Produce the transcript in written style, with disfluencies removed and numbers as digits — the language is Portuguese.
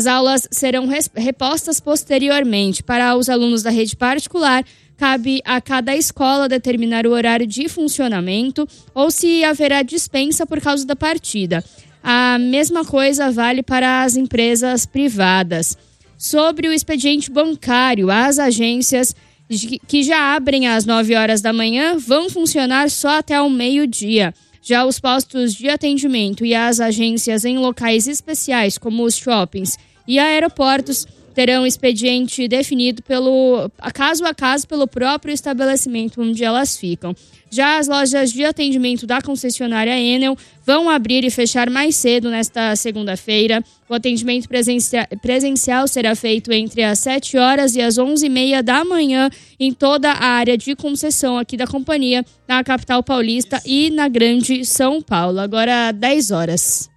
As aulas serão repostas posteriormente. Para os alunos da rede particular, cabe a cada escola determinar o horário de funcionamento ou se haverá dispensa por causa da partida. A mesma coisa vale para as empresas privadas. Sobre o expediente bancário, as agências que já abrem às 9 horas da manhã vão funcionar só até o meio-dia. Já os postos de atendimento e as agências em locais especiais, como os shoppings e aeroportos, terão expediente definido caso a caso pelo próprio estabelecimento onde elas ficam. Já as lojas de atendimento da concessionária Enel vão abrir e fechar mais cedo nesta segunda-feira. O atendimento presencial será feito entre as 7 horas e as 11h30 da manhã em toda a área de concessão aqui da companhia, na capital paulista e na Grande São Paulo. Agora 10 horas.